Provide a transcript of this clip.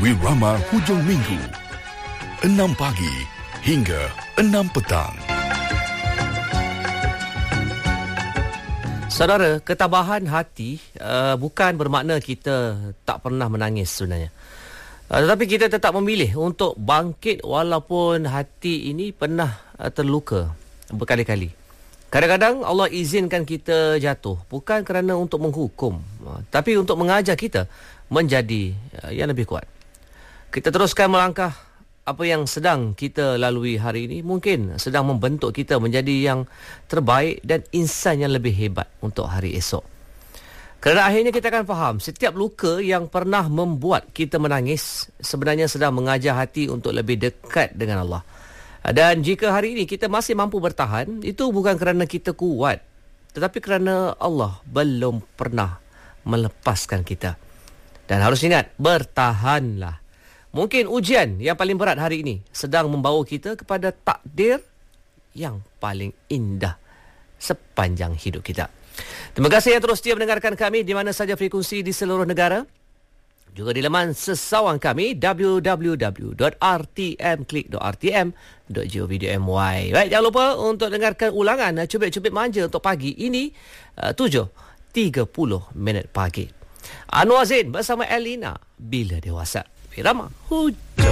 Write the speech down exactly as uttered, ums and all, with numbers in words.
Wirama hujung minggu, enam pagi hingga enam petang. Saudara, ketabahan hati uh, bukan bermakna kita tak pernah menangis sebenarnya. Uh, tetapi kita tetap memilih untuk bangkit walaupun hati ini pernah uh, terluka berkali-kali. Kadang-kadang Allah izinkan kita jatuh bukan kerana untuk menghukum, uh, tapi untuk mengajar kita menjadi uh, yang lebih kuat. Kita teruskan melangkah. Apa yang sedang kita lalui hari ini mungkin sedang membentuk kita menjadi yang terbaik dan insan yang lebih hebat untuk hari esok. Kerana akhirnya kita akan faham, setiap luka yang pernah membuat kita menangis sebenarnya sedang mengajar hati untuk lebih dekat dengan Allah. Dan jika hari ini kita masih mampu bertahan, itu bukan kerana kita kuat, tetapi kerana Allah belum pernah melepaskan kita. Dan harus ingat, bertahanlah. Mungkin ujian yang paling berat hari ini sedang membawa kita kepada takdir yang paling indah sepanjang hidup kita. Terima kasih yang terus setia mendengarkan kami di mana saja frekuensi di seluruh negara. Juga di laman sesawang kami w w w dot r t m click dot r t m dot gov dot my. Baik, jangan lupa untuk dengarkan ulangan Cubit-Cubit Manja untuk pagi ini uh, tujuh tiga puluh minit pagi. Anwar Zain bersama Elina Bila Dewasa. Wirama hujung.